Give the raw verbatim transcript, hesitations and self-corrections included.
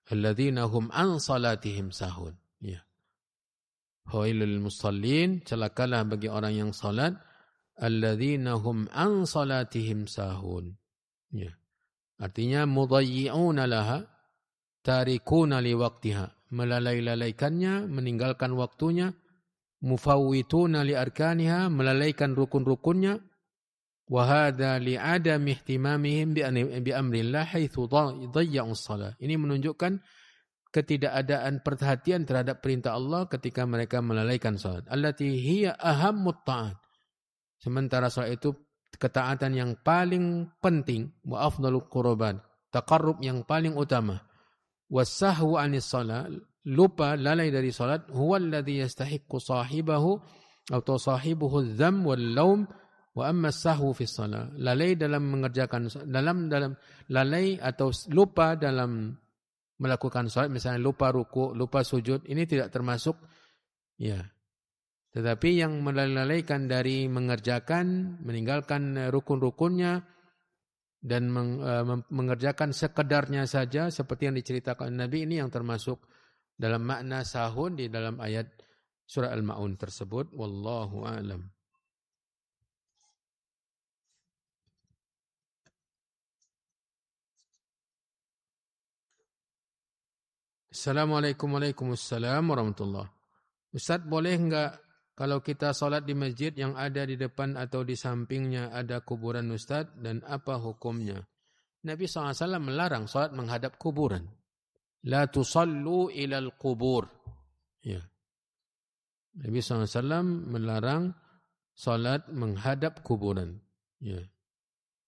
alladzina hum an salatihim sahun. Ya. Fawailul musallin, celakalah bagi orang yang salat, alladzina hum an salatihim sahun. Ya. Artinya mudayyi'una laha, tarikuna li waqtiha, melalai-lalaikannya, meninggalkan waktunya, mufawwituna li arkaniha, melalaikan rukun-rukunnya, wa hadza li adami ihtimamihim bi amrillah haitsu dayya'u shalah. Ini menunjukkan ketidakadaan perhatian terhadap perintah Allah ketika mereka melalaikan salat. Allati hiya ahammut ta'at. Sementara salat itu ketaatan yang paling penting, wa afdalul qurban, taqarrub yang paling utama. Wasahwu anis salat, lupa lalai dari salat, huwa alladhi yastahiqqu sahibahu atau sahibuhu dzam wal laum, wa amma as-sahwu fi salat. Lalai dalam mengerjakan dalam dalam lalai atau lupa dalam melakukan salat, misalnya lupa ruku, lupa sujud, ini tidak termasuk ya. Tetapi yang melalaikan dari mengerjakan, meninggalkan rukun-rukunnya dan meng, uh, mengerjakan sekedarnya saja seperti yang diceritakan Nabi, ini yang termasuk dalam makna sahun di dalam ayat surah Al-Ma'un tersebut. Wallahu a'lam. Assalamualaikum Waalaikumsalam warahmatullahi. Ustaz, boleh enggak kalau kita salat di masjid yang ada di depan atau di sampingnya ada kuburan Ustaz, dan apa hukumnya? Nabi shallallahu alaihi wasallam melarang salat menghadap kuburan. La tusallu ilal kubur. Ya. Nabi shallallahu alaihi wasallam melarang salat menghadap kuburan. Ya.